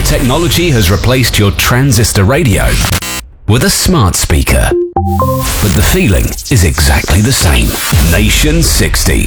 Technology has replaced your transistor radio with a smart speaker. But the feeling is exactly the same. Nation 60.